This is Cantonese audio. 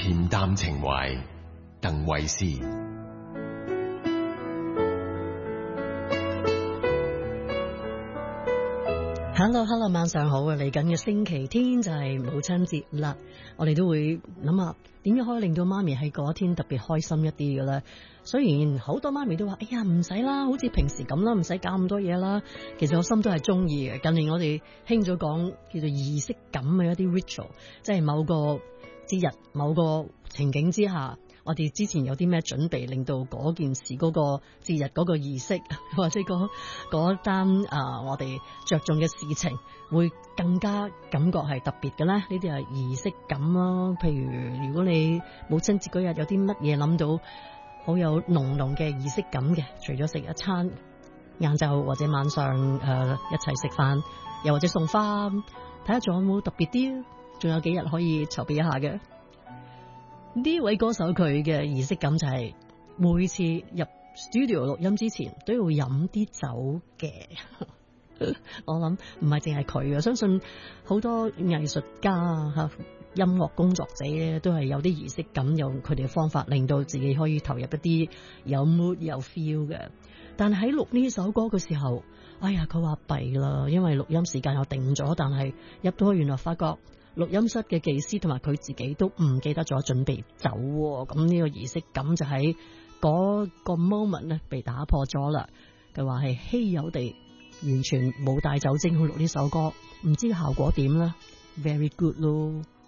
恬淡情懷，鄧慧思。 Hello， 晚上好啊！嚟緊嘅星期天就係母親節啦，我哋都會諗下點樣可以令到媽咪喺嗰一天特別開心一啲嘅咧。雖然好多媽咪都話：哎呀，唔使啦，好似平時咁啦，唔使搞咁多嘢啦。其實我心都係中意嘅。近年我哋興咗講叫做儀式感嘅一啲 ritual， 即係某個節日、某個情景之下，我哋之前有啲咩準備，令到嗰件事、嗰個節日、嗰個儀式，或者嗰單我哋着重嘅事情，會更加感覺係特別嘅咧。呢啲係儀式感咯。譬如果你母親節嗰日有啲乜嘢諗到好有濃濃嘅儀式感嘅，除咗食一餐晏晝或者晚上一齊食飯，又或者送花，睇下仲有冇特別啲，仲有幾日可以籌備一下嘅。呢位歌手佢嘅儀式感就係每次入 studio 錄音之前都要飲啲酒嘅。我諗唔係淨係佢啊，相信好多藝術家吓、音樂工作者咧都係有啲儀式感，有佢哋嘅方法令到自己可以投入一啲有 mood 有 feel 嘅。但係喺錄呢首歌嘅時候，哎呀，佢話弊啦，因為錄音時間又定咗，但係入到去原來發覺錄音室嘅技師同埋佢自己都唔記得咗準備酒，咁呢個儀式感就喺嗰個 moment 咧被打破咗啦。佢話係稀有地完全冇帶酒精去錄呢首歌，唔知效果點啦。Very good 咯。